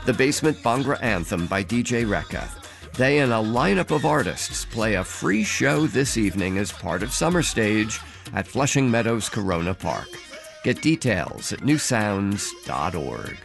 The Basement Bhangra Anthem by DJ Rekka. They and a lineup of artists play a free show this evening as part of Summer Stage at Flushing Meadows Corona Park. Get details at newsounds.org.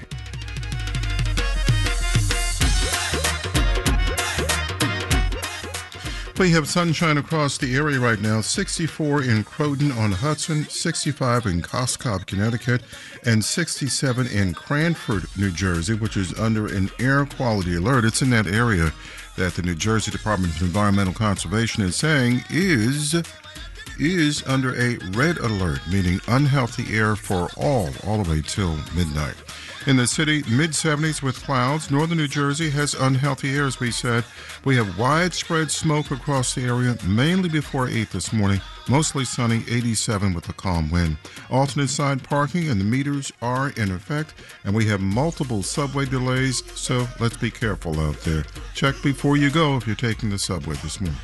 We have sunshine across the area right now. 64 in Croton-on-Hudson, 65 in Coscob, Connecticut, and 67 in Cranford, New Jersey, which is under an air quality alert. It's in that area that the New Jersey Department of Environmental Conservation is saying is under a red alert, meaning unhealthy air for all the way till midnight. In the city, mid-70s with clouds. Northern New Jersey has unhealthy air, as we said. We have widespread smoke across the area, mainly before 8 this morning. Mostly sunny, 87 with a calm wind. Alternate side parking and the meters are in effect, and we have multiple subway delays, so let's be careful out there. Check before you go if you're taking the subway this morning.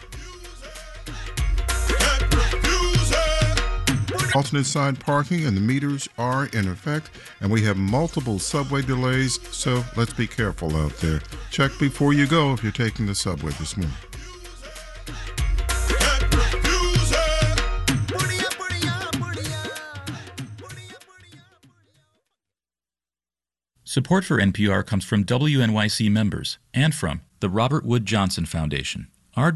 Alternate side parking and the meters are in effect, and we have multiple subway delays, so let's be careful out there. Check before you go if you're taking the subway this morning. Support for NPR comes from WNYC members and from the Robert Wood Johnson Foundation.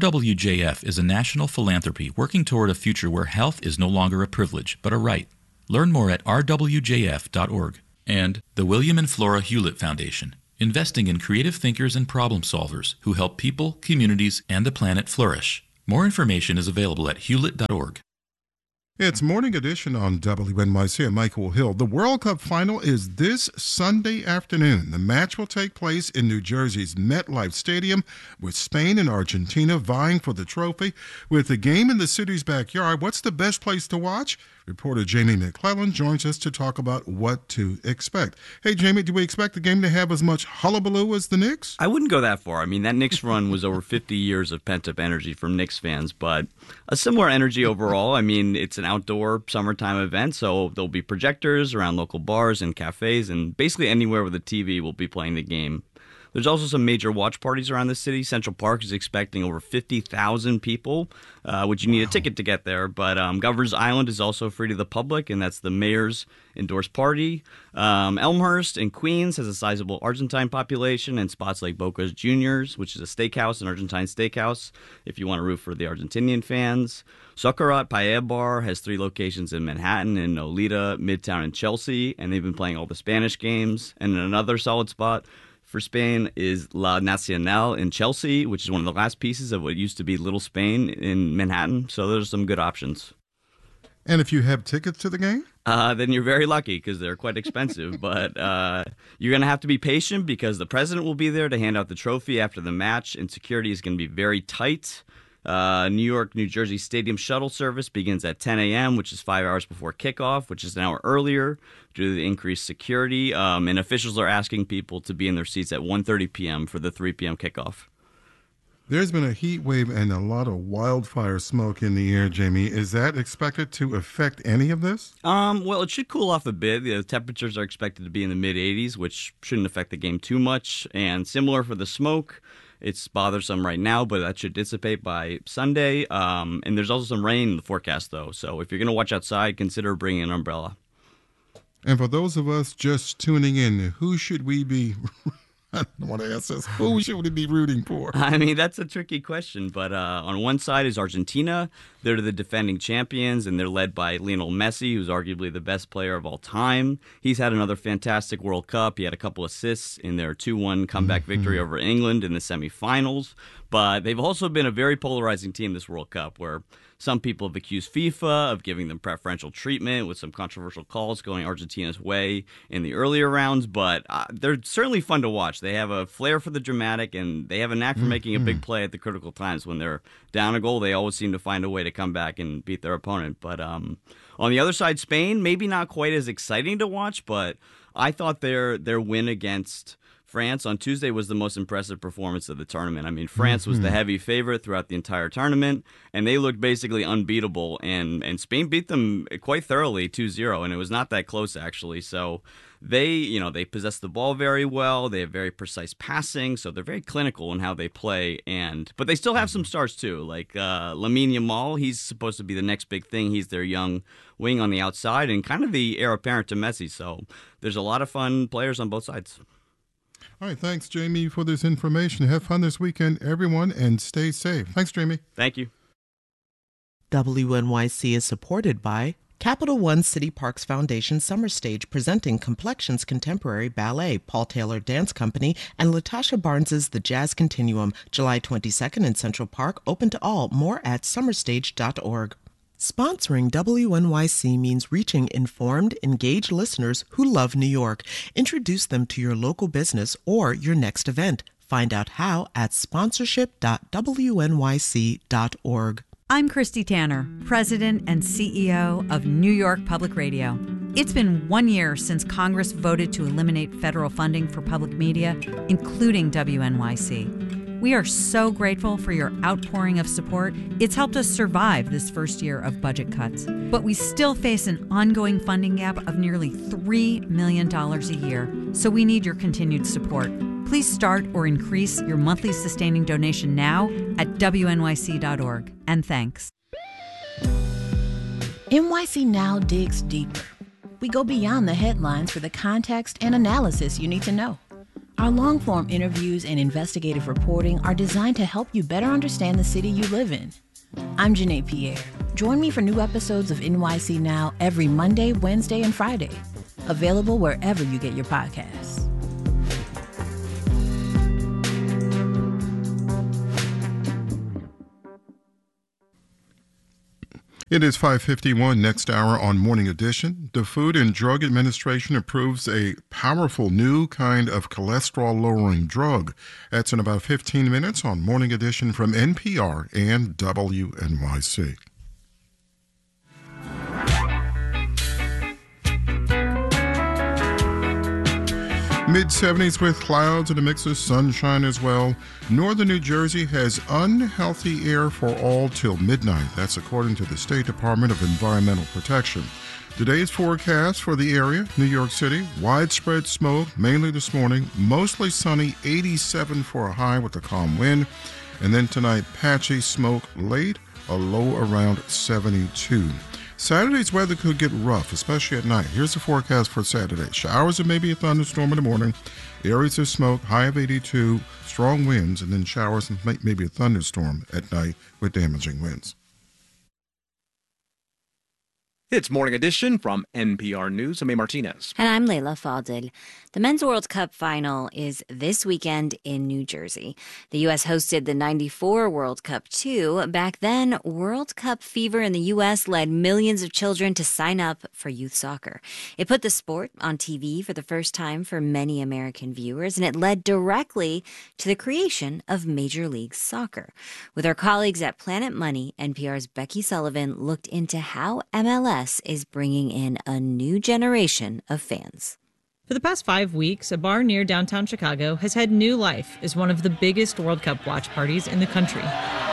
RWJF is a national philanthropy working toward a future where health is no longer a privilege, but a right. Learn more at rwjf.org. And the William and Flora Hewlett Foundation, investing in creative thinkers and problem solvers who help people, communities, and the planet flourish. More information is available at hewlett.org. It's Morning Edition on WNYC. I'm Michael Hill. The World Cup final is this Sunday afternoon. The match will take place in New Jersey's MetLife Stadium, with Spain and Argentina vying for the trophy. With the game in the city's backyard, what's the best place to watch? Reporter Jamie McClellan joins us to talk about what to expect. Hey, Jamie, do we expect the game to have as much hullabaloo as the Knicks? I wouldn't go that far. I mean, that Knicks run was over 50 years of pent-up energy from Knicks fans, but a similar energy overall. I mean, it's an outdoor summertime event, so there'll be projectors around local bars and cafes, and basically anywhere with a TV will be playing the game. There's also some major watch parties around the city. Central Park is expecting over 50,000 people, which you need a ticket to get there. But Governor's Island is also free to the public, and that's the mayor's endorsed party. Elmhurst in Queens has a sizable Argentine population, and spots like Boca's Juniors, which is a steakhouse, an Argentine steakhouse, if you want to root for the Argentinian fans. Socarat Paella Bar has 3 locations in Manhattan, in Nolita, Midtown, and Chelsea, and they've been playing all the Spanish games. And another solid spot for Spain is La Nacional in Chelsea, which is one of the last pieces of what used to be Little Spain in Manhattan. So there's some good options. And if you have tickets to the game? Then you're very lucky because they're quite expensive. But you're going to have to be patient because the president will be there to hand out the trophy after the match, and security is going to be very tight. New York, New Jersey Stadium shuttle service begins at 10 a.m., which is 5 hours before kickoff, which is an hour earlier due to the increased security. And officials are asking people to be in their seats at 1:30 p.m. for the 3 p.m. kickoff. There's been a heat wave and a lot of wildfire smoke in the air, Jamie. Is that expected to affect any of this? Well, it should cool off a bit. The temperatures are expected to be in the mid-80s, which shouldn't affect the game too much. And similar for the smoke. It's bothersome right now, but that should dissipate by Sunday. And there's also some rain in the forecast, though. So if you're going to watch outside, consider bringing an umbrella. And for those of us just tuning in, who should we be I don't want to ask this. Who should we be rooting for? I mean, that's a tricky question. But on one side is Argentina. They're the defending champions, and they're led by Lionel Messi, who's arguably the best player of all time. He's had another fantastic World Cup. He had a couple assists in their 2-1 comeback victory over England in the semifinals. But they've also been a very polarizing team this World Cup, where some people have accused FIFA of giving them preferential treatment, with some controversial calls going Argentina's way in the earlier rounds. But they're certainly fun to watch. They have a flair for the dramatic, and they have a knack for making a big play at the critical times. When they're down a goal, they always seem to find a way to come back and beat their opponent. But on the other side, Spain, maybe not quite as exciting to watch, but I thought their win against France on Tuesday was the most impressive performance of the tournament. I mean, France was the heavy favorite throughout the entire tournament, and they looked basically unbeatable. And Spain beat them quite thoroughly 2-0, and it was not that close, actually. So they possess the ball very well. They have very precise passing, so they're very clinical in how they play. But they still have some stars, too, like Lamine Yamal. He's supposed to be the next big thing. He's their young wing on the outside and kind of the heir apparent to Messi. So there's a lot of fun players on both sides. All right, thanks, Jamie, for this information. Have fun this weekend, everyone, and stay safe. Thanks, Jamie. Thank you. WNYC is supported by Capital One City Parks Foundation Summer Stage, presenting Complexions Contemporary Ballet, Paul Taylor Dance Company, and Latasha Barnes's The Jazz Continuum, July 22nd in Central Park, open to all. More at summerstage.org. Sponsoring WNYC means reaching informed, engaged listeners who love New York. Introduce them to your local business or your next event. Find out how at sponsorship.wnyc.org. I'm Christy Tanner, President and CEO of New York Public Radio. It's been 1 year since Congress voted to eliminate federal funding for public media, including WNYC. We are so grateful for your outpouring of support. It's helped us survive this first year of budget cuts. But we still face an ongoing funding gap of nearly $3 million a year, so we need your continued support. Please start or increase your monthly sustaining donation now at wnyc.org. And thanks. NYC Now digs deeper. We go beyond the headlines for the context and analysis you need to know. Our long-form interviews and investigative reporting are designed to help you better understand the city you live in. I'm Janae Pierre. Join me for new episodes of NYC Now every Monday, Wednesday, and Friday. Available wherever you get your podcasts. It is 5:51. Next hour on Morning Edition. The Food and Drug Administration approves a powerful new kind of cholesterol-lowering drug. That's in about 15 minutes on Morning Edition from NPR and WNYC. Mid-70s with clouds and a mix of sunshine as well. Northern New Jersey has unhealthy air for all till midnight. That's according to the State Department of Environmental Protection. Today's forecast for the area: New York City, widespread smoke, mainly this morning, mostly sunny, 87 for a high with a calm wind. And then tonight, patchy smoke late, a low around 72. Saturday's weather could get rough, especially at night. Here's the forecast for Saturday. Showers and maybe a thunderstorm in the morning. Areas of smoke, high of 82, strong winds, and then showers and maybe a thunderstorm at night with damaging winds. It's Morning Edition from NPR News. I'm A. Martinez. And I'm Layla Fadel. The Men's World Cup final is this weekend in New Jersey. The U.S. hosted the 94 World Cup, too. Back then, World Cup fever in the U.S. led millions of children to sign up for youth soccer. It put the sport on TV for the first time for many American viewers, and it led directly to the creation of Major League Soccer. With our colleagues at Planet Money, NPR's Becky Sullivan looked into how MLS is bringing in a new generation of fans. For the past 5 weeks, a bar near downtown Chicago has had new life as one of the biggest World Cup watch parties in the country.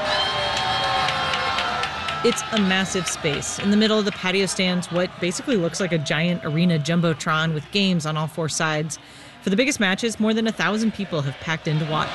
It's a massive space. In the middle of the patio stands what basically looks like a giant arena jumbotron with games on all four sides. For the biggest matches, more than 1,000 people have packed in to watch.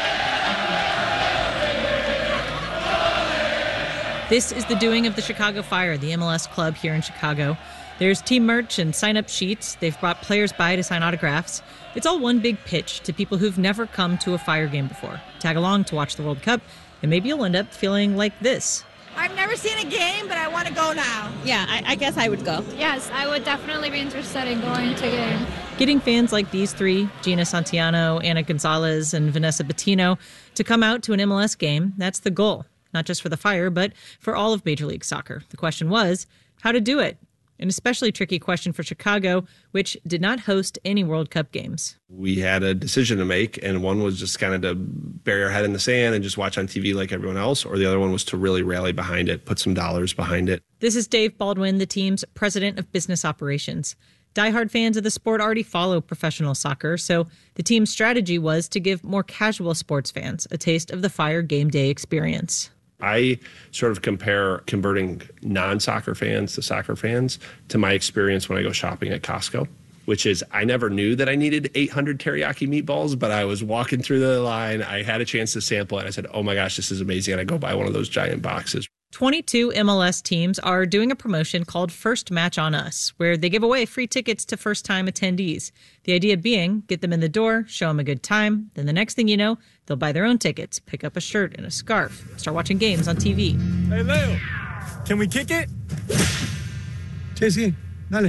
This is the doing of the Chicago Fire, the MLS club here in Chicago. There's team merch and sign-up sheets. They've brought players by to sign autographs. It's all one big pitch to people who've never come to a Fire game before. Tag along to watch the World Cup, and maybe you'll end up feeling like this. I've never seen a game, but I want to go now. Yeah, I guess I would go. Yes, I would definitely be interested in going to a game. Getting fans like these three, Gina Santiano, Ana Gonzalez, and Vanessa Bettino, to come out to an MLS game, that's the goal. Not just for the Fire, but for all of Major League Soccer. The question was, how to do it? An especially tricky question for Chicago, which did not host any World Cup games. We had a decision to make, and one was just kind of to bury our head in the sand and just watch on TV like everyone else, or the other one was to really rally behind it, put some dollars behind it. This is Dave Baldwin, the team's president of business operations. Diehard fans of the sport already follow professional soccer, so the team's strategy was to give more casual sports fans a taste of the Fire game day experience. I sort of compare converting non-soccer fans to soccer fans to my experience when I go shopping at Costco, which is I never knew that I needed 800 teriyaki meatballs, but I was walking through the line. I had a chance to sample it. I said, oh my gosh, this is amazing. And I go buy one of those giant boxes. 22 MLS teams are doing a promotion called First Match on Us, where they give away free tickets to first-time attendees. The idea being, get them in the door, show them a good time, then the next thing you know, they'll buy their own tickets, pick up a shirt and a scarf, start watching games on TV. Hey, Leo, can we kick it? Sí, dale.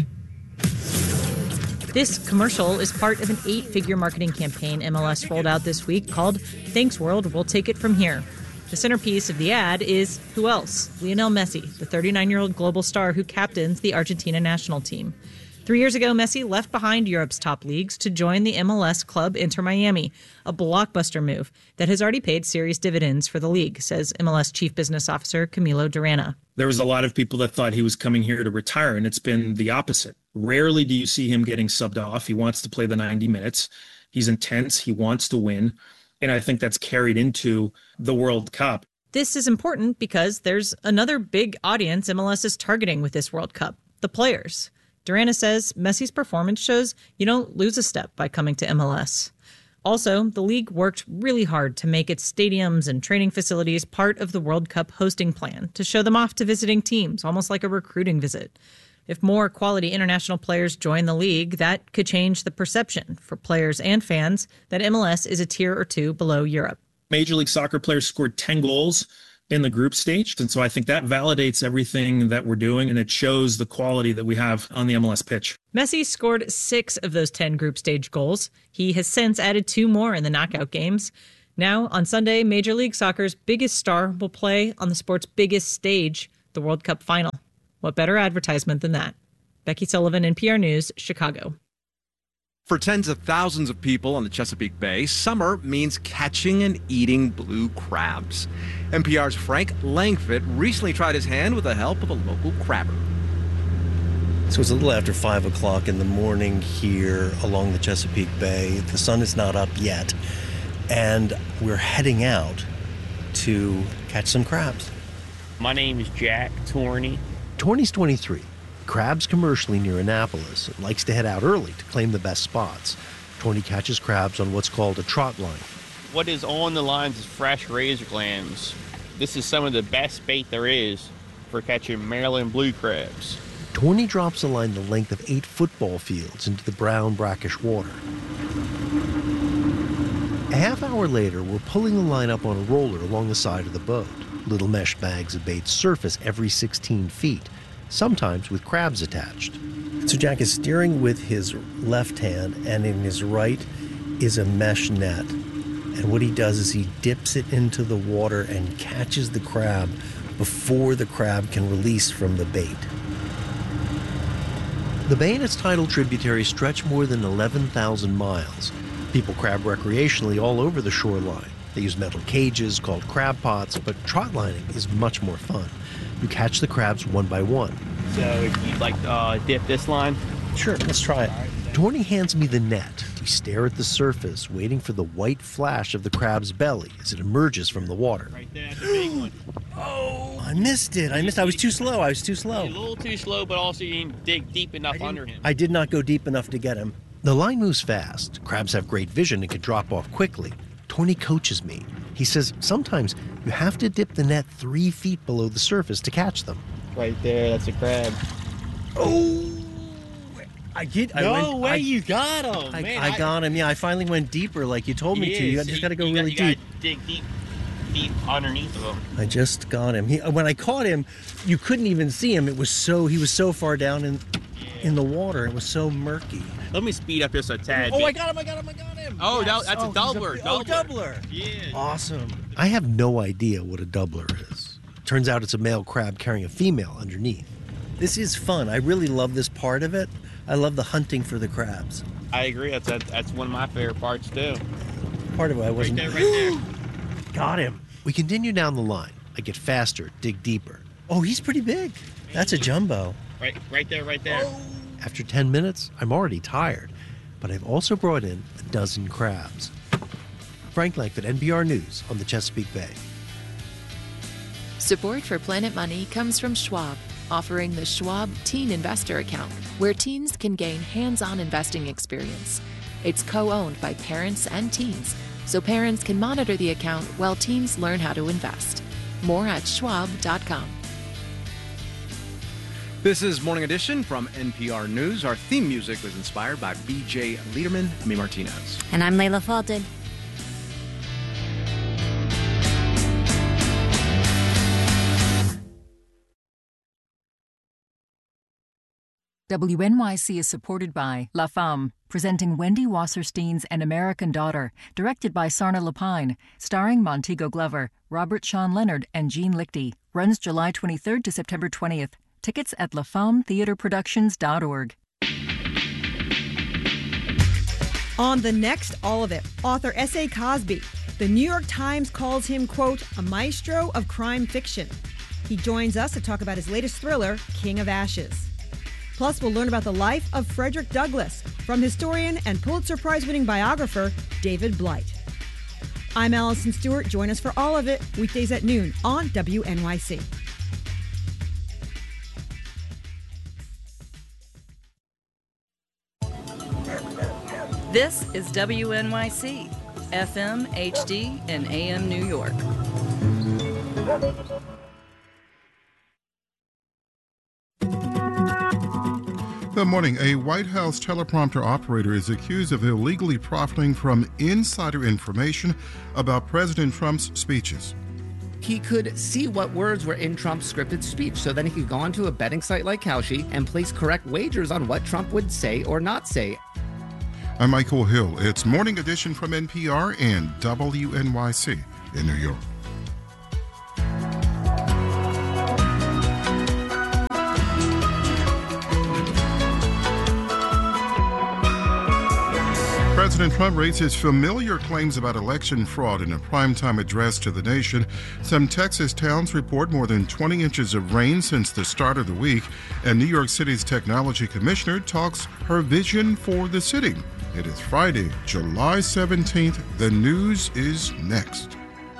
This commercial is part of an 8-figure marketing campaign MLS rolled out this week called Thanks World, We'll Take It From Here. The centerpiece of the ad is, who else? Lionel Messi, the 39-year-old global star who captains the Argentina national team. 3 years ago, Messi left behind Europe's top leagues to join the MLS club Inter Miami, a blockbuster move that has already paid serious dividends for the league, says MLS Chief Business Officer Camilo Durana. There was a lot of people that thought he was coming here to retire, and it's been the opposite. Rarely do you see him getting subbed off. He wants to play the 90 minutes. He's intense. He wants to win. And I think that's carried into the World Cup. This is important because there's another big audience MLS is targeting with this World Cup, the players. Durana says Messi's performance shows you don't lose a step by coming to MLS. Also, the league worked really hard to make its stadiums and training facilities part of the World Cup hosting plan to show them off to visiting teams, almost like a recruiting visit. If more quality international players join the league, that could change the perception for players and fans that MLS is a tier or two below Europe. Major League Soccer players scored 10 goals in the group stage. And so I think that validates everything that we're doing, and it shows the quality that we have on the MLS pitch. Messi scored 6 of those 10 group stage goals. He has since added 2 more in the knockout games. Now, on Sunday, Major League Soccer's biggest star will play on the sport's biggest stage, the World Cup final. What better advertisement than that? Becky Sullivan, NPR News, Chicago. For tens of thousands of people on the Chesapeake Bay, summer means catching and eating blue crabs. NPR's Frank Langford recently tried his hand with the help of a local crabber. So it's a little after 5 o'clock in the morning here along the Chesapeake Bay. The sun is not up yet, and we're heading out to catch some crabs. My name is Jack Torney. Torney's 23. Crabs commercially near Annapolis and likes to head out early to claim the best spots. Torney catches crabs on what's called a trot line. What is on the lines is fresh razor clams. This is some of the best bait there is for catching Maryland blue crabs. Torney drops a line the length of 8 football fields into the brown, brackish water. A half hour later, we're pulling the line up on a roller along the side of the boat. Little mesh bags of bait surface every 16 feet, sometimes with crabs attached. So Jack is steering with his left hand, and in his right is a mesh net. And what he does is he dips it into the water and catches the crab before the crab can release from the bait. The bay and its tidal tributaries stretch more than 11,000 miles. People crab recreationally all over the shoreline. They use metal cages called crab pots, but trot lining is much more fun. You catch the crabs one by one. So if you'd like to dip this line? Sure, let's try it. Torney hands me the net. We stare at the surface, waiting for the white flash of the crab's belly as it emerges from the water. Right there, that's a big one. Oh, I missed it. I was too slow. You're a little too slow, but also you didn't dig deep enough under him. I did not go deep enough to get him. The line moves fast. Crabs have great vision and can drop off quickly. Torney coaches me. He says sometimes you have to dip the net 3 feet below the surface to catch them. Right there, that's a crab. Oh! You got him, man. I got him, yeah. I finally went deeper like you told me to. You just got to go really deep. Dig deep underneath of him. I just got him. When I caught him, you couldn't even see him. He was so far down in the water. It was so murky. Let me speed up this a tad. Oh, I got him. Oh, yes. That's a doubler. Doubler. Yeah. Awesome. I have no idea what a doubler is. Turns out it's a male crab carrying a female underneath. This is fun. I really love this part of it. I love the hunting for the crabs. I agree. That's one of my favorite parts, too. Part of it I wasn't... Right there. Got him. We continue down the line. I get faster, dig deeper. Oh, he's pretty big. That's a jumbo. Right there. Oh. After 10 minutes, I'm already tired, but I've also brought in a dozen crabs. Frank Langford, NPR News on the Chesapeake Bay. Support for Planet Money comes from Schwab, offering the Schwab Teen Investor Account, where teens can gain hands-on investing experience. It's co-owned by parents and teens, so parents can monitor the account while teens learn how to invest. More at schwab.com. This is Morning Edition from NPR News. Our theme music was inspired by B.J. Liederman, Me Martinez. And I'm Layla Fulton. WNYC is supported by La Femme, presenting Wendy Wasserstein's An American Daughter, directed by Sarna Lapine, starring Montego Glover, Robert Sean Leonard, and Jean Lichty. Runs July 23rd to September 20th. Tickets at lafemmetheaterproductions.org. On the next All of It, author S.A. Cosby. The New York Times calls him, quote, a maestro of crime fiction. He joins us to talk about his latest thriller, King of Ashes. Plus, we'll learn about the life of Frederick Douglass from historian and Pulitzer Prize-winning biographer David Blight. I'm Allison Stewart. Join us for All of It, weekdays at noon on WNYC. This is WNYC, FM, HD, and AM New York. Good morning. A White House teleprompter operator is accused of illegally profiting from insider information about President Trump's speeches. He could see what words were in Trump's scripted speech, so then he could go onto a betting site like Kalshi and place correct wagers on what Trump would say or not say. I'm Michael Hill. It's Morning Edition from NPR and WNYC in New York. President Trump raised his familiar claims about election fraud in a primetime address to the nation. Some Texas towns report more than 20 inches of rain since the start of the week, and New York City's technology commissioner talks her vision for the city. It is Friday, July 17th. The news is next.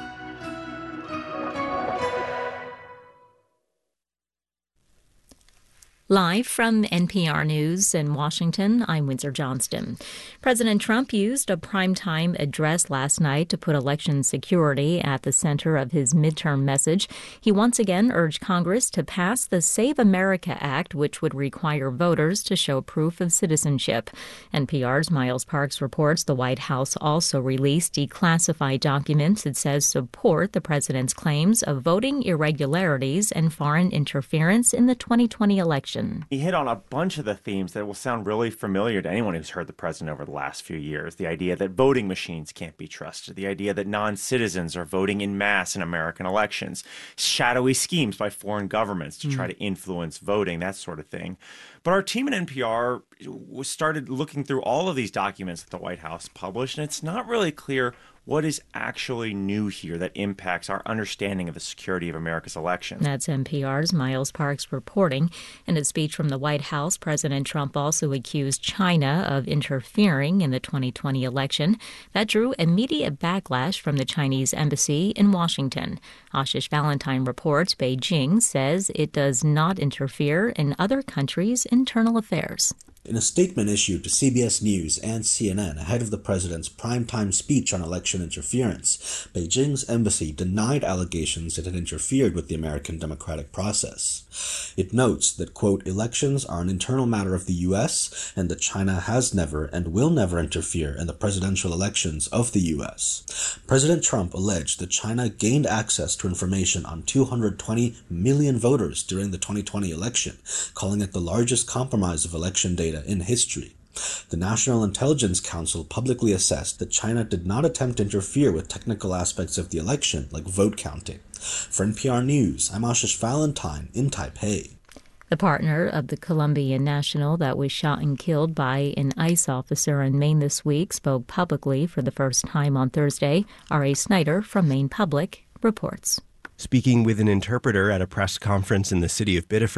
Live from NPR News in Washington, I'm Windsor Johnston. President Trump used a primetime address last night to put election security at the center of his midterm message. He once again urged Congress to pass the Save America Act, which would require voters to show proof of citizenship. NPR's Miles Parks reports the White House also released declassified documents it says support the president's claims of voting irregularities and foreign interference in the 2020 election. He hit on a bunch of the themes that will sound really familiar to anyone who's heard the president over the last few years. The idea that voting machines can't be trusted, the idea that non-citizens are voting en masse in American elections, shadowy schemes by foreign governments to try to influence voting, that sort of thing. But our team at NPR started looking through all of these documents that the White House published, and it's not really clear what is actually new here that impacts our understanding of the security of America's elections. That's NPR's Miles Parks reporting. In a speech from the White House, President Trump also accused China of interfering in the 2020 election. That drew immediate backlash from the Chinese embassy in Washington. Ashish Valentine reports Beijing says it does not interfere in other countries' internal affairs. In a statement issued to CBS News and CNN ahead of the president's primetime speech on election interference, Beijing's embassy denied allegations it had interfered with the American democratic process. It notes that, quote, elections are an internal matter of the U.S. and that China has never and will never interfere in the presidential elections of the U.S. President Trump alleged that China gained access to information on 220 million voters during the 2020 election, calling it the largest compromise of election data in history. The National Intelligence Council publicly assessed that China did not attempt to interfere with technical aspects of the election, like vote counting. For NPR News, I'm Ashish Valentine in Taipei. The partner of the Colombian national that was shot and killed by an ICE officer in Maine this week spoke publicly for the first time on Thursday. R.A. Snyder from Maine Public reports. Speaking with an interpreter at a press conference in the city of Biddeford,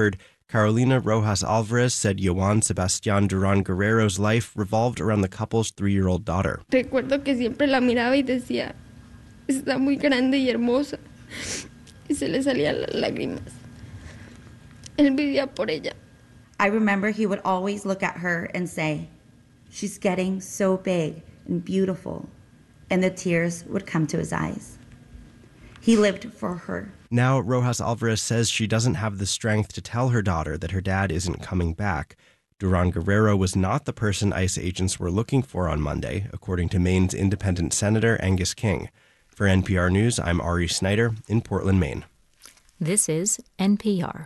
Carolina Rojas Alvarez said Joan Sebastián Durán Guerrero's life revolved around the couple's 3-year-old daughter. Recuerdo que siempre la miraba y decía, está muy grande y hermosa, y se le salían las lágrimas. Él vivía por ella. I remember he would always look at her and say, she's getting so big and beautiful, and the tears would come to his eyes. He lived for her. Now, Rojas Alvarez says she doesn't have the strength to tell her daughter that her dad isn't coming back. Durán Guerrero was not the person ICE agents were looking for on Monday, according to Maine's independent Senator Angus King. For NPR News, I'm Ari Snyder in Portland, Maine. This is NPR.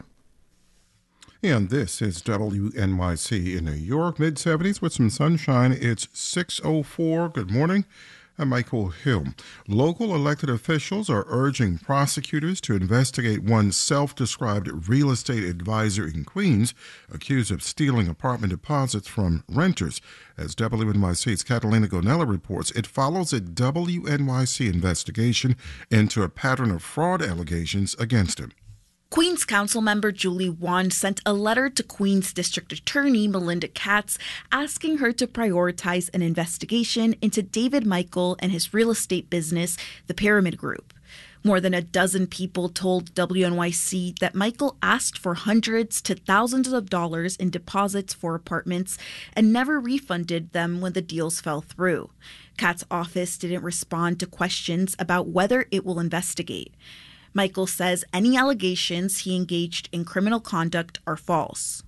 And this is WNYC in New York, mid-70s with some sunshine. It's 6:04. Good morning. I'm Michael Hill. Local elected officials are urging prosecutors to investigate one self-described real estate advisor in Queens accused of stealing apartment deposits from renters. As WNYC's Catalina Gonella reports, it follows a WNYC investigation into a pattern of fraud allegations against him. Queens Councilmember Julie Wand sent a letter to Queens District Attorney Melinda Katz asking her to prioritize an investigation into David Michael and his real estate business, the Pyramid Group. More than a dozen people told WNYC that Michael asked for hundreds to thousands of dollars in deposits for apartments and never refunded them when the deals fell through. Katz's office didn't respond to questions about whether it will investigate. Michael says any allegations he engaged in criminal conduct are false.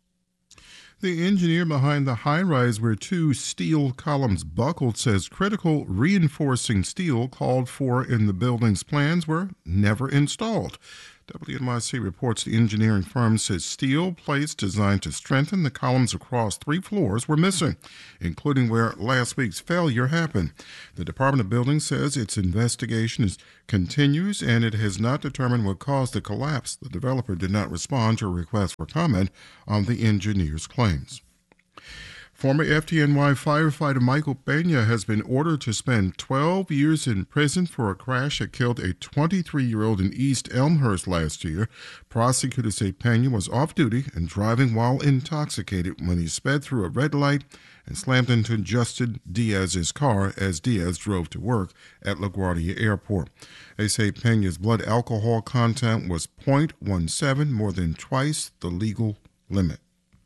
The engineer behind the high-rise where 2 steel columns buckled says critical reinforcing steel called for in the building's plans were never installed. WNYC reports the engineering firm says steel plates designed to strengthen the columns across 3 floors were missing, including where last week's failure happened. The Department of Building says its investigation continues and it has not determined what caused the collapse. The developer did not respond to a request for comment on the engineer's claims. Former FDNY firefighter Michael Pena has been ordered to spend 12 years in prison for a crash that killed a 23-year-old in East Elmhurst last year. Prosecutors say Pena was off duty and driving while intoxicated when he sped through a red light and slammed into Justin Diaz's car as Diaz drove to work at LaGuardia Airport. They say Pena's blood alcohol content was 0.17, more than twice the legal limit.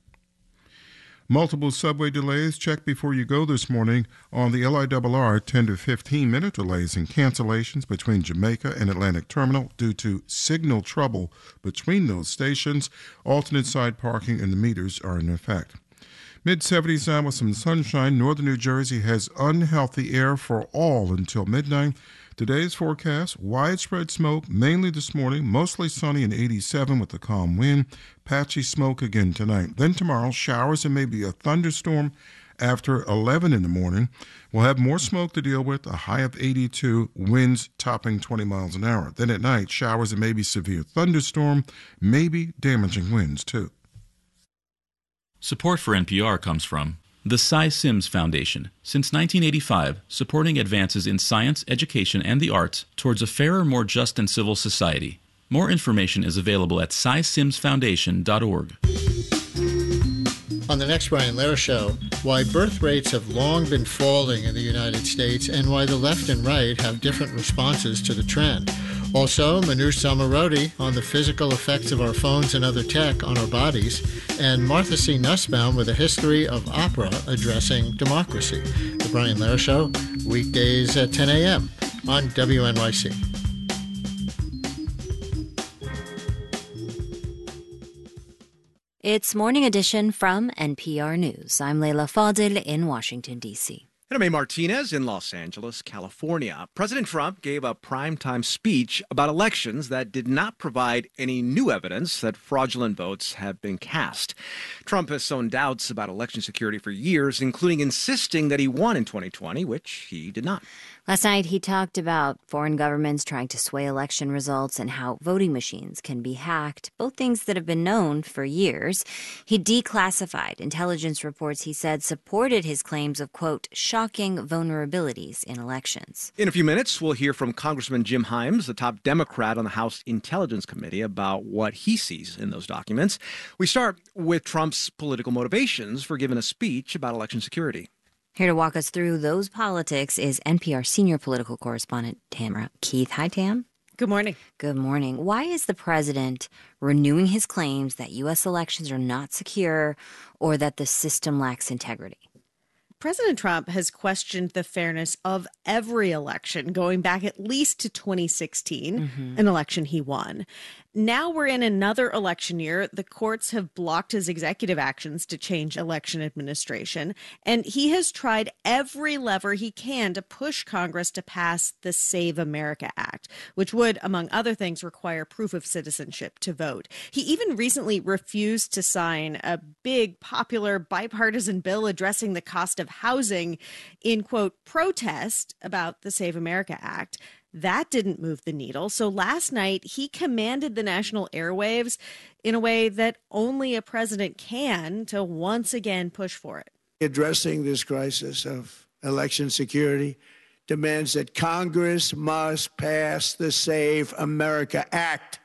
Multiple subway delays. Check before you go this morning on the LIRR. 10 to 15-minute delays and cancellations between Jamaica and Atlantic Terminal due to signal trouble between those stations. Alternate side parking and the meters are in effect. Mid-70s now with some sunshine. Northern New Jersey has unhealthy air for all until midnight. Today's forecast, widespread smoke, mainly this morning, mostly sunny and 87 with a calm wind. Patchy smoke again tonight. Then tomorrow, showers and maybe a thunderstorm after 11 in the morning. We'll have more smoke to deal with, a high of 82, winds topping 20 miles an hour. Then at night, showers and maybe severe thunderstorm, maybe damaging winds too. Support for NPR comes from the Cy Sims Foundation, since 1985, supporting advances in science, education, and the arts towards a fairer, more just and civil society. More information is available at cysimsfoundation.org. On the next Brian Lehrer Show, why birth rates have long been falling in the United States and why the left and right have different responses to the trend. Also, Manoush Zomorodi on the physical effects of our phones and other tech on our bodies, and Martha C. Nussbaum with a history of opera addressing democracy. The Brian Lehrer Show, weekdays at 10 a.m. on WNYC. It's Morning Edition from NPR News. I'm Leila Fadil in Washington, D.C. And I'm A. Martinez in Los Angeles, California. President Trump gave a primetime speech about elections that did not provide any new evidence that fraudulent votes have been cast. Trump has sown doubts about election security for years, including insisting that he won in 2020, which he did not. Last night, he talked about foreign governments trying to sway election results and how voting machines can be hacked, both things that have been known for years. He declassified intelligence reports he said supported his claims of, quote, shock shocking vulnerabilities in elections. In a few minutes, we'll hear from Congressman Jim Himes, the top Democrat on the House Intelligence Committee, about what he sees in those documents. We start with Trump's political motivations for giving a speech about election security. Here to walk us through those politics is NPR senior political correspondent Tamara Keith. Hi, Tam. Good morning. Good morning. Why is the president renewing his claims that U.S. elections are not secure or that the system lacks integrity? President Trump has questioned the fairness of every election going back at least to 2016, an election he won. Now we're in another election year. The courts have blocked his executive actions to change election administration, and he has tried every lever he can to push Congress to pass the Save America Act, which would, among other things, require proof of citizenship to vote. He even recently refused to sign a big, popular, bipartisan bill addressing the cost of housing in, quote, protest about the Save America Act. That didn't move the needle. So last night, he commanded the national airwaves in a way that only a president can to once again push for it. Addressing this crisis of election security demands that Congress must pass the Save America Act.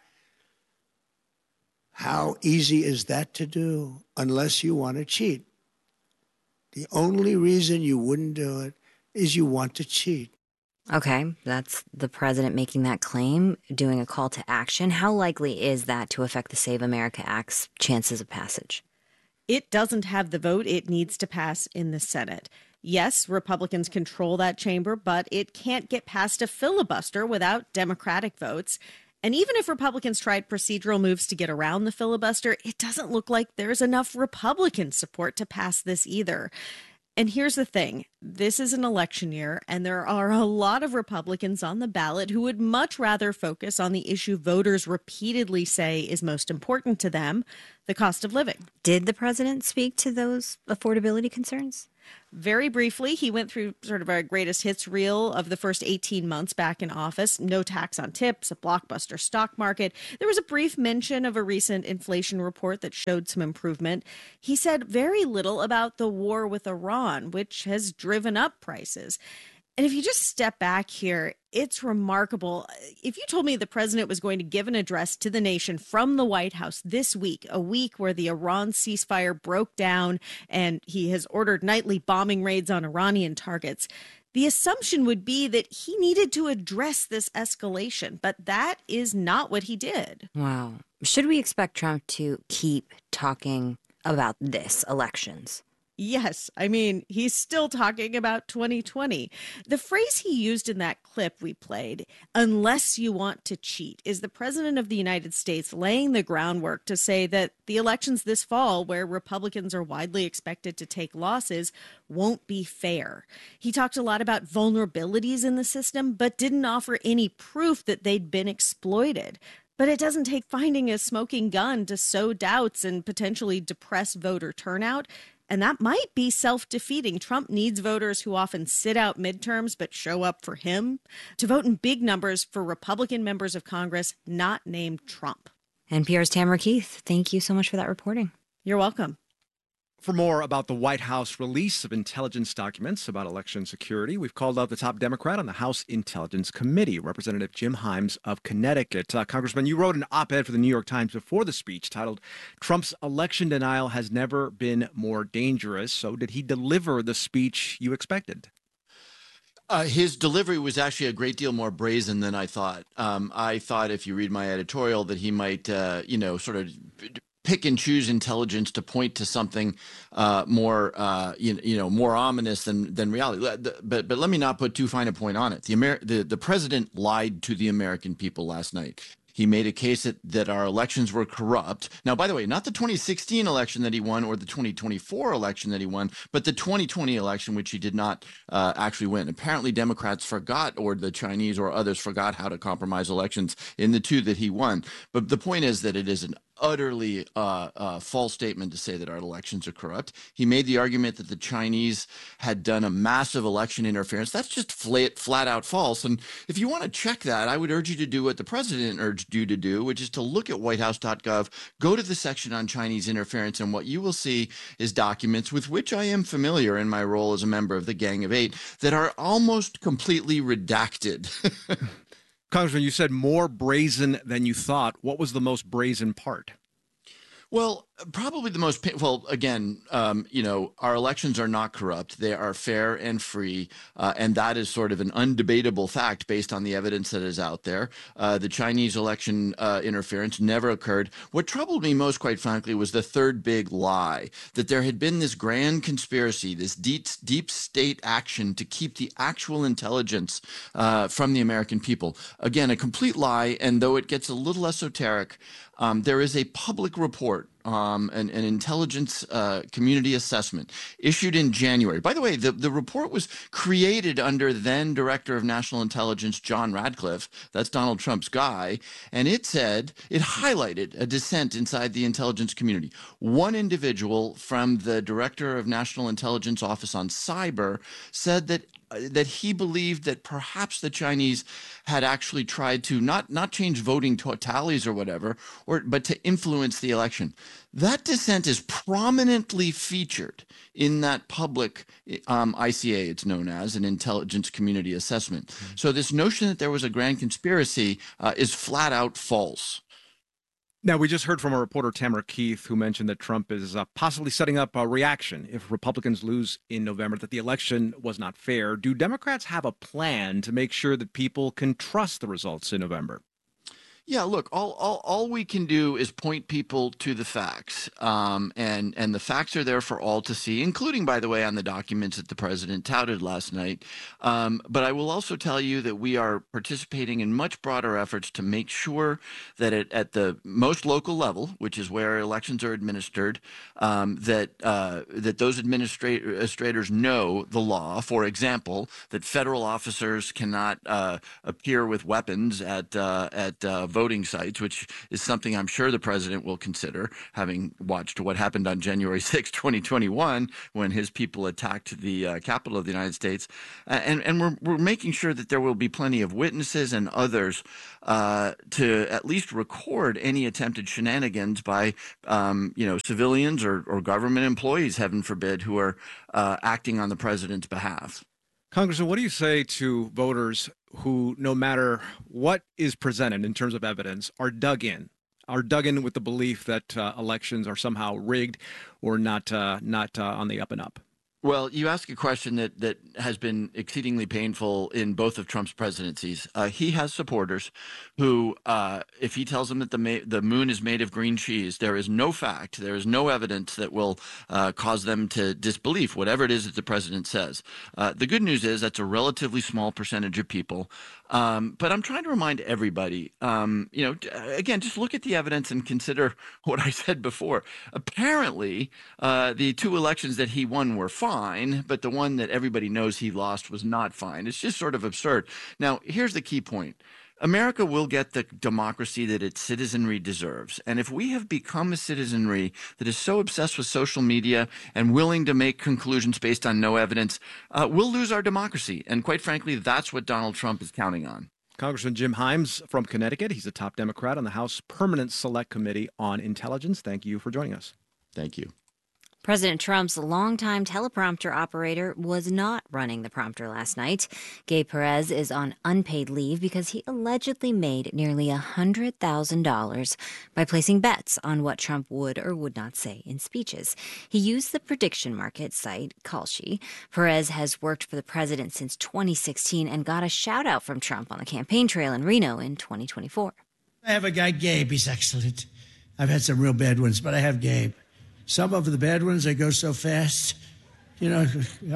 How easy is that to do unless you want to cheat? The only reason you wouldn't do it is you want to cheat. Okay, that's the president making that claim, doing a call to action. How likely is that to affect the Save America Act's chances of passage? It doesn't have the vote it needs to pass in the Senate. Yes, Republicans control that chamber, but it can't get past a filibuster without Democratic votes. And even if Republicans tried procedural moves to get around the filibuster, it doesn't look like there's enough Republican support to pass this either. And here's the thing. This is an election year, and there are a lot of Republicans on the ballot who would much rather focus on the issue voters repeatedly say is most important to them, the cost of living. Did the president speak to those affordability concerns? Very briefly, he went through sort of a greatest hits reel of the first 18 months back in office. No tax on tips, a blockbuster stock market. There was a brief mention of a recent inflation report that showed some improvement. He said very little about the war with Iran, which has driven up prices. And if you just step back here, it's remarkable. If you told me the president was going to give an address to the nation from the White House this week, a week where the Iran ceasefire broke down and he has ordered nightly bombing raids on Iranian targets, the assumption would be that he needed to address this escalation. But that is not what he did. Wow. Should we expect Trump to keep talking about this, elections? Yes. I mean, he's still talking about 2020. The phrase he used in that clip we played, unless you want to cheat, is the president of the United States laying the groundwork to say that the elections this fall, where Republicans are widely expected to take losses, won't be fair. He talked a lot about vulnerabilities in the system, but didn't offer any proof that they'd been exploited. But it doesn't take finding a smoking gun to sow doubts and potentially depress voter turnout. And that might be self-defeating. Trump needs voters who often sit out midterms but show up for him to vote in big numbers for Republican members of Congress not named Trump. NPR's Tamara Keith, thank you so much for that reporting. You're welcome. For more about the White House release of intelligence documents about election security, we've called up the top Democrat on the House Intelligence Committee, Representative Jim Himes of Connecticut. Congressman, you wrote an op-ed for the New York Times before the speech titled, "Trump's election denial has never been more dangerous." So did he deliver the speech you expected? His delivery was actually a great deal more brazen than I thought. I thought, if you read my editorial, that he might, sort of pick and choose intelligence to point to something more ominous than reality. But let me not put too fine a point on it. The president lied to the American people last night. He made a case that our elections were corrupt. Now, by the way, not the 2016 election that he won or the 2024 election that he won, but the 2020 election, which he did not actually win. Apparently, Democrats forgot, or the Chinese or others forgot how to compromise elections in the two that he won. But the point is that it is an utterly false statement to say that our elections are corrupt. He made the argument that the Chinese had done a massive election interference. That's just flat out false. And if you want to check that, I would urge you to do what the president urged you to do, which is to look at whitehouse.gov, go to the section on Chinese interference, and what you will see is documents with which I am familiar in my role as a member of the Gang of Eight that are almost completely redacted. Congressman, you said more brazen than you thought. What was the most brazen part? Well, probably the most painful, again, our elections are not corrupt. They are fair and free. And that is sort of an undebatable fact based on the evidence that is out there. The Chinese election interference never occurred. What troubled me most, quite frankly, was the third big lie, that there had been this grand conspiracy, this deep state action to keep the actual intelligence from the American people. Again, a complete lie. And though it gets a little esoteric, there is a public report, an intelligence community assessment issued in January. By the way, the report was created under then Director of National Intelligence John Radcliffe. That's Donald Trump's guy. And it highlighted a dissent inside the intelligence community. One individual from the Director of National Intelligence Office on Cyber said that he believed that perhaps the Chinese had actually tried to not change voting tallies or whatever, but to influence the election. That dissent is prominently featured in that public ICA, it's known as, an intelligence community assessment. So this notion that there was a grand conspiracy is flat out false. Now, we just heard from a reporter, Tamara Keith, who mentioned that Trump is possibly setting up a reaction if Republicans lose in November, that the election was not fair. Do Democrats have a plan to make sure that people can trust the results in November? Yeah, look, all we can do is point people to the facts, and the facts are there for all to see, including, by the way, on the documents that the president touted last night. But I will also tell you that we are participating in much broader efforts to make sure that at the most local level, which is where elections are administered, that those administrators know the law. For example, that federal officers cannot appear with weapons at voting sites, which is something I'm sure the president will consider, having watched what happened on January 6, 2021, when his people attacked the Capitol of the United States. And we're making sure that there will be plenty of witnesses and others to at least record any attempted shenanigans by, civilians or government employees, heaven forbid, who are acting on the president's behalf. Congressman, what do you say to voters who, no matter what is presented in terms of evidence, are dug in with the belief that elections are somehow rigged or not on the up and up? Well, you ask a question that has been exceedingly painful in both of Trump's presidencies. He has supporters who, if he tells them that the moon is made of green cheese, there is no fact, there is no evidence that will cause them to disbelieve whatever it is that the president says. The good news is that's a relatively small percentage of people. But I'm trying to remind everybody, again, just look at the evidence and consider what I said before. Apparently, the two elections that he won were fine, but the one that everybody knows he lost was not fine. It's just sort of absurd. Now, here's the key point. America will get the democracy that its citizenry deserves. And if we have become a citizenry that is so obsessed with social media and willing to make conclusions based on no evidence, we'll lose our democracy. And quite frankly, that's what Donald Trump is counting on. Congressman Jim Himes from Connecticut. He's a top Democrat on the House Permanent Select Committee on Intelligence. Thank you for joining us. Thank you. President Trump's longtime teleprompter operator was not running the prompter last night. Gabe Perez is on unpaid leave because he allegedly made nearly $100,000 by placing bets on what Trump would or would not say in speeches. He used the prediction market site Kalshi. Perez has worked for the president since 2016 and got a shout out from Trump on the campaign trail in Reno in 2024. I have a guy, Gabe. He's excellent. I've had some real bad ones, but I have Gabe. Some of the bad ones, they go so fast. You know,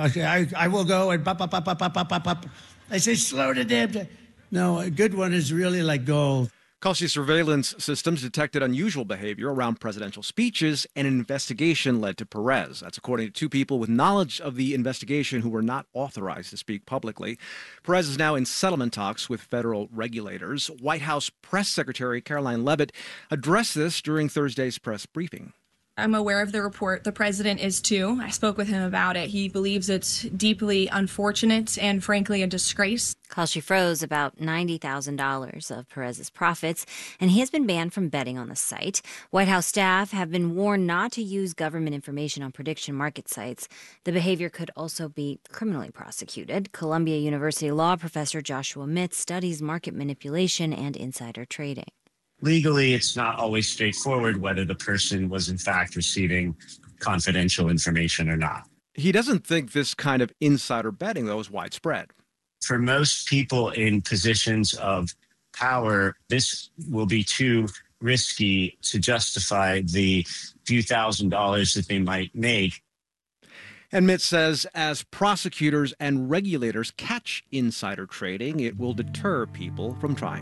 I will go and pop, pop, pop, pop, pop, pop, pop. I say, slow the damn thing. No, a good one is really like gold. Kalshi surveillance systems detected unusual behavior around presidential speeches, and an investigation led to Perez. That's according to two people with knowledge of the investigation who were not authorized to speak publicly. Perez is now in settlement talks with federal regulators. White House Press Secretary Caroline Leavitt addressed this during Thursday's press briefing. I'm aware of the report. The president is too. I spoke with him about it. He believes it's deeply unfortunate and, frankly, a disgrace. Kalshi froze about $90,000 of Perez's profits, and he has been banned from betting on the site. White House staff have been warned not to use government information on prediction market sites. The behavior could also be criminally prosecuted. Columbia University law professor Joshua Mitz studies market manipulation and insider trading. Legally, it's not always straightforward whether the person was in fact receiving confidential information or not. He doesn't think this kind of insider betting, though, is widespread. For most people in positions of power, this will be too risky to justify the few $1,000s that they might make. And Mitz says as prosecutors and regulators catch insider trading, it will deter people from trying.